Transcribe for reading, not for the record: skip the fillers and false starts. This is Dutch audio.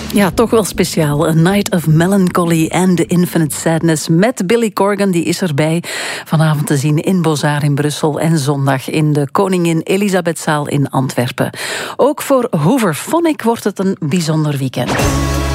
Ja, toch wel speciaal. A Night of Melancholy and the Infinite Sadness met Billy Corgan. Die is erbij vanavond te zien in Beaux-Arts in Brussel en zondag in de Koningin Elisabethzaal in Antwerpen. Ook voor Hooverphonic wordt het een bijzonder weekend.